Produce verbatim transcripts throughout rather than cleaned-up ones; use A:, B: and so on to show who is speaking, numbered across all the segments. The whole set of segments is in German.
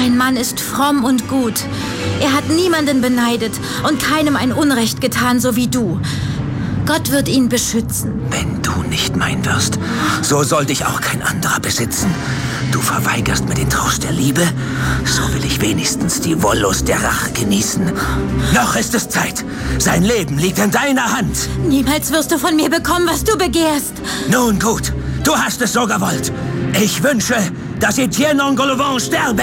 A: Mein Mann ist fromm und gut. Er hat niemanden beneidet und keinem ein Unrecht getan, so wie du. Gott wird ihn beschützen.
B: Wenn du nicht mein wirst, so soll dich auch kein anderer besitzen. Du verweigerst mir den Trost der Liebe, so will ich wenigstens die Wollust der Rache genießen. Noch ist es Zeit. Sein Leben liegt in deiner Hand.
A: Niemals wirst du von mir bekommen, was du begehrst.
B: Nun gut, du hast es so gewollt. Ich wünsche, dass Etienne Engoulevent sterbe.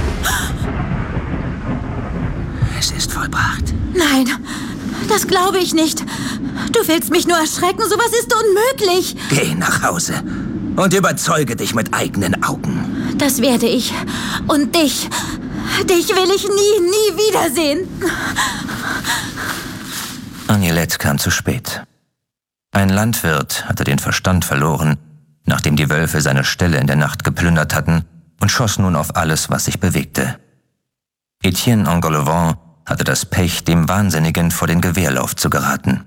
B: Es ist vollbracht.
A: Nein, das glaube ich nicht. Du willst mich nur erschrecken, sowas ist unmöglich.
B: Geh nach Hause und überzeuge dich mit eigenen Augen.
A: Das werde ich. Und dich, dich will ich nie, nie wiedersehen.
C: Agnelette kam zu spät. Ein Landwirt hatte den Verstand verloren, nachdem die Wölfe seine Ställe in der Nacht geplündert hatten, und schoss nun auf alles, was sich bewegte. Etienne Engoulevent hatte das Pech, dem Wahnsinnigen vor den Gewehrlauf zu geraten.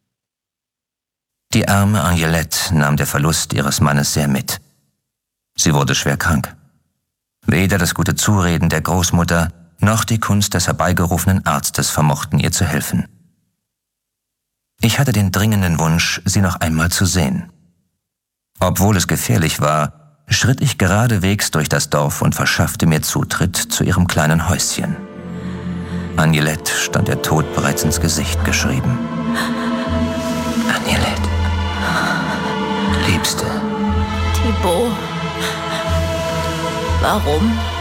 C: Die arme Agnelette nahm der Verlust ihres Mannes sehr mit. Sie wurde schwer krank. Weder das gute Zureden der Großmutter noch die Kunst des herbeigerufenen Arztes vermochten ihr zu helfen. Ich hatte den dringenden Wunsch, sie noch einmal zu sehen. Obwohl es gefährlich war, schritt ich geradewegs durch das Dorf und verschaffte mir Zutritt zu ihrem kleinen Häuschen. Agnelette stand der Tod bereits ins Gesicht geschrieben.
B: Agnelette, Liebste.
A: Thibaut, warum?